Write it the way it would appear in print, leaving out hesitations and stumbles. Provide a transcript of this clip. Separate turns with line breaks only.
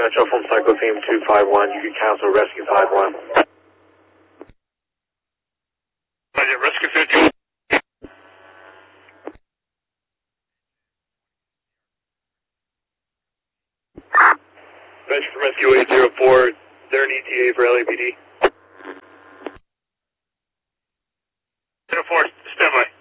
Metro from Cycle Team 251, you can cancel Rescue 51.
Roger, Rescue 51. Metro from Rescue 804, they're an ETA for LAPD. 04, stand by.